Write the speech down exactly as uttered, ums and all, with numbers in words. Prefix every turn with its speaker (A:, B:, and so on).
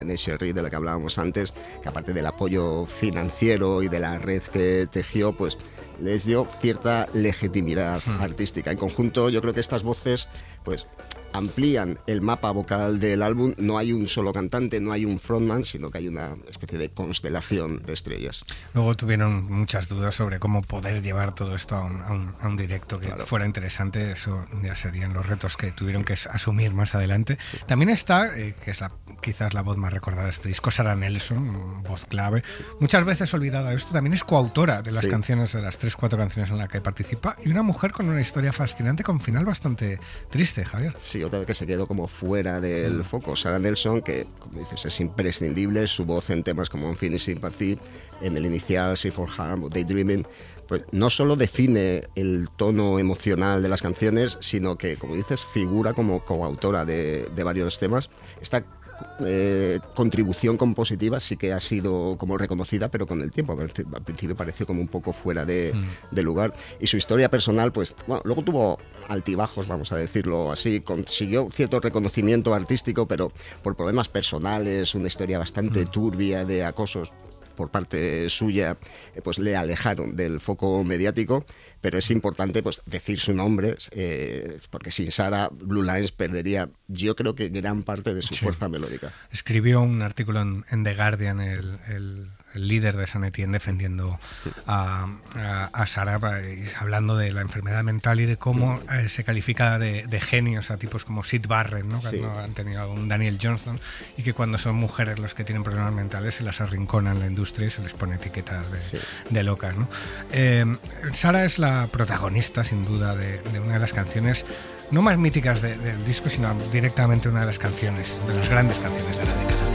A: Sherry, de la que hablábamos antes, que aparte del apoyo financiero y de la red que tejió, pues les dio cierta legitimidad mm. artística. En conjunto, yo creo que estas voces, pues, amplían el mapa vocal del álbum. No hay un solo cantante, no hay un frontman, sino que hay una especie de constelación de estrellas.
B: Luego tuvieron muchas dudas sobre cómo poder llevar todo esto a un, a un, a un directo que claro. fuera interesante. Eso ya serían los retos que tuvieron que asumir más adelante. También está, eh, que es la, quizás la voz más recordada de este disco, Sarah Nelson, voz clave. Muchas veces olvidada esto, también es coautora de las sí. canciones, de las tres, cuatro canciones en las que participa, y una mujer con una historia fascinante, con final bastante triste, Javier.
A: Sí, otra que se quedó como fuera del mm. foco. Sarah Nelson, que como dices es imprescindible, su voz en temas como Unfinished Sympathy, en el inicial Safe for Harm o Daydreaming, pues no solo define el tono emocional de las canciones, sino que, como dices, figura como coautora de, de varios temas. Esta eh, contribución compositiva sí que ha sido como reconocida, pero con el tiempo. Al principio pareció como un poco fuera de, mm. de lugar. Y su historia personal, pues, bueno, luego tuvo altibajos, vamos a decirlo así. Consiguió cierto reconocimiento artístico, pero por problemas personales, una historia bastante mm. turbia de acosos por parte suya, pues le alejaron del foco mediático, pero es importante pues decir su nombre, eh, porque sin Sarah, Blue Lines perdería, yo creo que gran parte de su sí. fuerza melódica.
B: Escribió un artículo en, en The Guardian, el, el, el líder de Saint Etienne, defendiendo a, a, a Sarah, hablando de la enfermedad mental y de cómo eh, se califica de, de genios a tipos como Syd Barrett, ¿no? Que sí. no han tenido un Daniel Johnston, y que cuando son mujeres los que tienen problemas mentales se las arrinconan en la industria y se les pone etiquetas de, sí. de locas, ¿no? Eh, Sarah es la protagonista, sin duda, de, de una de las canciones no más míticas de, del disco, sino directamente una de las canciones, de las grandes canciones de la década.